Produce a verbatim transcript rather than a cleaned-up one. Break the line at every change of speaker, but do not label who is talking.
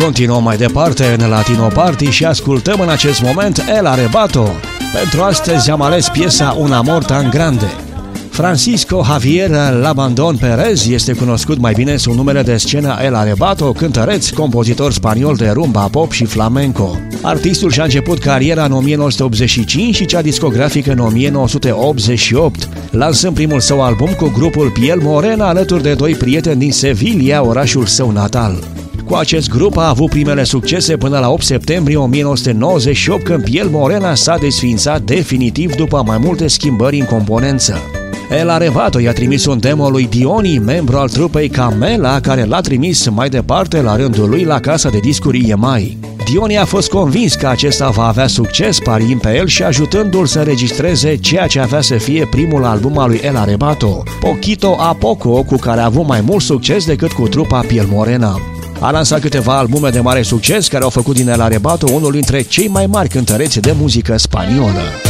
Continuăm mai departe în Latino Party și ascultăm în acest moment El Arrebato. Pentru astăzi am ales piesa Un amor tan grande. Francisco Javier Labandon Perez este cunoscut mai bine sub numele de scenă El Arrebato, cântăreț, compozitor spaniol de rumba, pop și flamenco. Artistul și-a început cariera în o mie nouă sute optzeci și cinci și cea discografică în o mie nouă sute optzeci și opt, lansând primul său album cu grupul Piel Morena alături de doi prieteni din Sevilla, orașul său natal. Cu acest grup a avut primele succese până la opt septembrie o mie nouă sute nouăzeci și opt, când Piel Morena s-a desființat definitiv după mai multe schimbări în componență. El Arrebato i-a trimis un demo lui Diony, membru al trupei Camela, care l-a trimis mai departe la rândul lui la casa de discuri E M I. Diony a fost convins că acesta va avea succes, pariind pe el și ajutându-l să înregistreze ceea ce avea să fie primul album al lui El Arrebato, Poquito a Poco, cu care a avut mai mult succes decât cu trupa Piel Morena. A lansat câteva albume de mare succes care au făcut din El Arrebato unul dintre cei mai mari cântăreți de muzică spaniolă.